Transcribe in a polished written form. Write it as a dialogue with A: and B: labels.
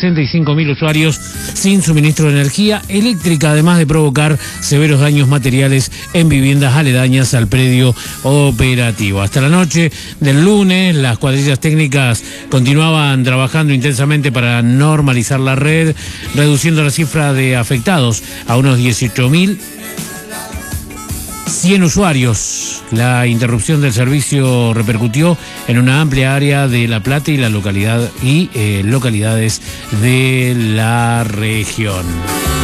A: 65.000 usuarios sin suministro de energía eléctrica, además de provocar severos daños materiales en viviendas aledañas al predio operativo. Hasta la noche del lunes, las cuadrillas técnicas continuaban trabajando intensamente para normalizar la red, reduciendo la cifra de afectados a unos 18.100 usuarios. La interrupción del servicio repercutió en una amplia área de La Plata y la localidades de la región.